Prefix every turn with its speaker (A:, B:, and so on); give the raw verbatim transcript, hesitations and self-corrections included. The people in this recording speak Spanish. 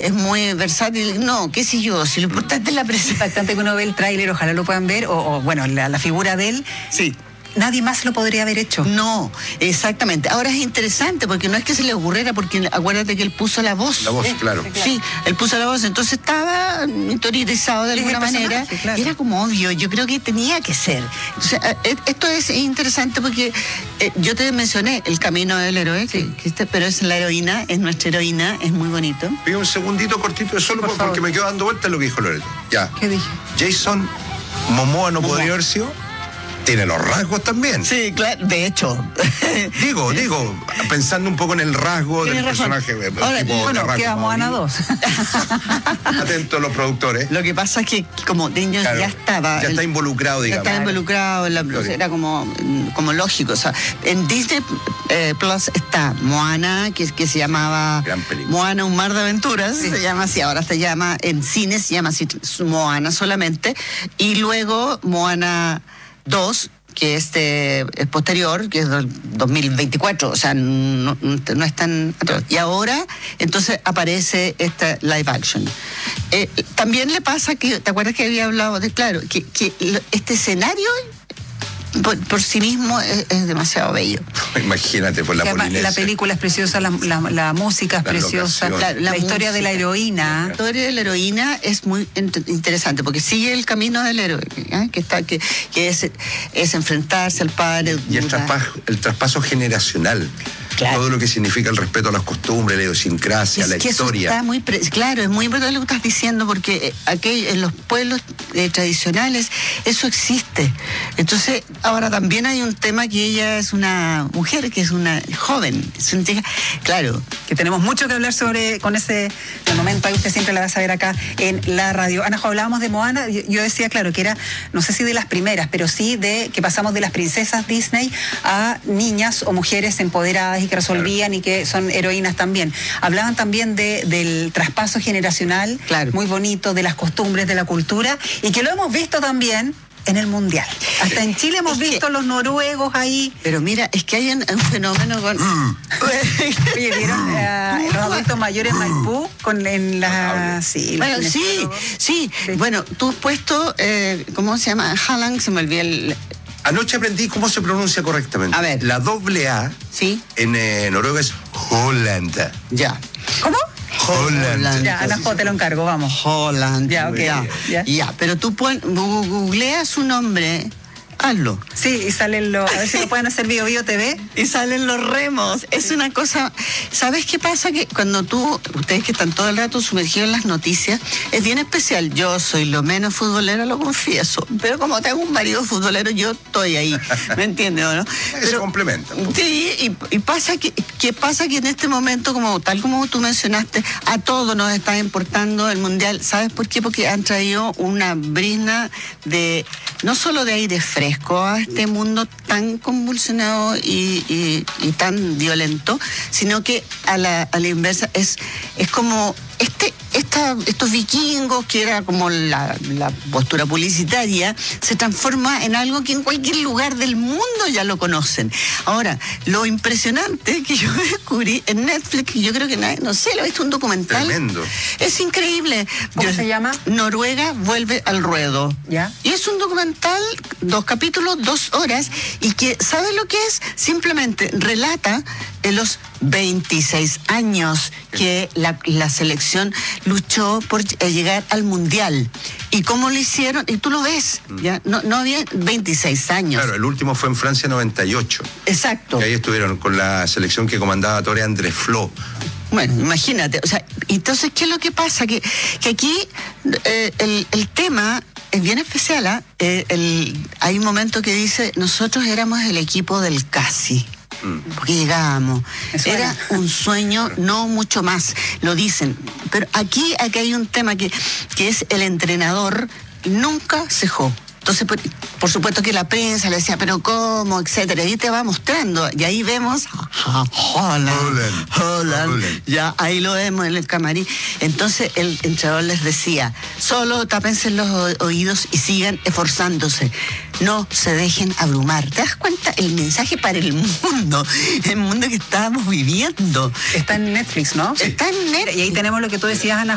A: es muy versátil. No, qué sé yo, si lo importante es la presencia.
B: Impactante que uno ve el tráiler, ojalá lo puedan ver, o, o bueno, la, la figura de él.
A: Sí.
B: Nadie más lo podría haber hecho.
A: No, exactamente. Ahora es interesante porque no es que se le ocurriera, porque acuérdate que él puso la voz.
C: La voz,
A: ¿eh?
C: claro.
A: Sí, claro. Sí, él puso la voz, entonces estaba interiorizado de alguna manera. Claro. Y era como obvio, yo creo que tenía que ser. O sea, esto es interesante porque eh, yo te mencioné el camino del héroe, sí. que, que este, pero es la heroína, es nuestra heroína, es muy bonito.
C: Pido un segundito cortito, solo por porque me quedo dando vueltas lo que dijo Loreto. Ya.
B: ¿Qué dije?
C: Jason Momoa no
A: Momoa.
C: podría haber sido. Tiene los rasgos también.
A: Sí, claro, de hecho.
C: Digo, digo, pensando un poco en el rasgo del
A: razón.
C: personaje.
A: Ahora,
C: tipo
B: bueno,
C: de
B: queda Moana dos.
C: Atentos los productores.
A: Lo que pasa es que como niños
C: Claro,
A: ya estaba.
C: Ya
A: el,
C: está involucrado, digamos.
A: Ya está involucrado en la Plus, era como, como lógico. O sea, en Disney eh, Plus está Moana, que, que se llamaba Moana, un mar de aventuras, sí. se llama así, ahora se llama, en cine se llama así, Moana solamente, y luego Moana dos, que este es posterior, que es del dos mil veinticuatro, o sea, no, no es tan... Y ahora, entonces, aparece esta live action. Eh, también le pasa que, ¿te acuerdas que había hablado de, claro, que, que este escenario por, por sí mismo es, es demasiado bello.
C: Imagínate, por la Polinesia.
B: La película es preciosa, la, la, la música es
C: la
B: preciosa, la, la, la historia música, de la heroína.
A: La historia de la heroína es muy interesante porque sigue el camino del héroe, ¿eh? que está que, que es, es enfrentarse al padre.
C: Y el traspaso, el traspaso generacional. Claro. Todo lo que significa el respeto a las costumbres, la idiosincrasia,
A: es
C: la
A: que
C: historia.
A: Eso está muy pre- claro, es muy importante lo que estás diciendo, porque aquí en los pueblos eh, tradicionales eso existe. Entonces, ahora también hay un tema que ella es una mujer, que es una joven, es una chica, claro.
B: Que tenemos mucho que hablar sobre, con ese momento, ahí usted siempre la va a saber acá en la radio. Ana, hablábamos de Moana, yo, yo decía, claro, que era, no sé si de las primeras, pero sí de que pasamos de las princesas Disney a niñas o mujeres empoderadas y que resolvían, claro, y que son heroínas también. Hablaban también de, del traspaso generacional,
A: claro,
B: muy bonito, de las costumbres, de la cultura, y que lo hemos visto también en el Mundial. Hasta en Chile hemos es visto que, los noruegos ahí.
A: Pero mira, es que hay un, un fenómeno con...
B: Oye, ¿vieron uh, los adultos mayores en Maipú? Con, en la... Sí,
A: bueno, sí, sí, sí. Bueno, tú has puesto, eh, ¿cómo se llama? Haaland, se me olvidó el...
C: Anoche aprendí cómo se pronuncia correctamente.
A: A ver.
C: La doble A,
A: ¿sí?,
C: en eh, noruego es Holland.
A: Ya.
B: ¿Cómo?
C: Holland.
B: Ya, Ana, te lo encargo, vamos.
A: Holland.
B: Ya, ok.
A: Ya,
B: ya.
A: ya. Pero tú pon, googleas su nombre, hazlo.
B: Sí, y salen los, a ver si lo pueden hacer Bio Bio T V.
A: Y salen los remos. Es una cosa, ¿sabes qué pasa? Que cuando tú, ustedes que están todo el rato sumergidos en las noticias, es bien especial. Yo soy lo menos futbolera, lo confieso. Pero como tengo un marido futbolero, yo estoy ahí. ¿Me entiendes o no?
C: Pero, se complementa.
A: Sí, y, y pasa que, que pasa que en este momento, como tal como tú mencionaste, a todos nos está importando el Mundial. ¿Sabes por qué? Porque han traído una brisna de, no solo de aire fresco, a este mundo tan convulsionado y, y, y tan violento, sino que a la, a la inversa es, es como este, esta, estos vikingos, que era como la, la postura publicitaria, se transforma en algo que en cualquier lugar del mundo ya lo conocen. Ahora, lo impresionante que yo descubrí en Netflix, yo creo que nadie, no sé, lo he visto un documental.
C: Tremendo.
A: Es increíble.
B: ¿Cómo
A: yo,
B: se llama?
A: Noruega vuelve al ruedo.
B: ¿Ya?
A: Y es un documental, dos capítulos, dos horas, y que, ¿sabes lo que es? Simplemente relata en los veintiséis años que la, la selección luchó por llegar al Mundial. ¿Y cómo lo hicieron? Y tú lo ves, ¿ya? No, no había veintiséis años.
C: Claro, el último fue en Francia noventa y ocho.
A: Exacto.
C: Que ahí estuvieron con la selección que comandaba Tore André Flo.
A: Bueno, imagínate, o sea, entonces, ¿qué es lo que pasa? Que, que aquí eh, el, el tema es bien especial, ¿eh? El, hay un momento que dice, nosotros éramos el equipo del casi. Porque llegábamos, era un sueño, no mucho más, lo dicen, pero aquí, aquí hay un tema que, que es el entrenador nunca cejó. Entonces, por, por supuesto que la prensa le decía, pero ¿cómo?, etcétera. Y te va mostrando, y ahí vemos Holland,
C: Holland,
A: Holland,
C: Holland.
A: ya ahí lo vemos en el camarín. Entonces el entrenador les decía, solo tápense los oídos y sigan esforzándose. No se dejen abrumar. ¿Te das cuenta? El mensaje para el mundo, el mundo que estábamos viviendo.
B: Está en Netflix, ¿no?
A: Está en Netflix.
B: Y ahí tenemos lo que tú decías, Ana,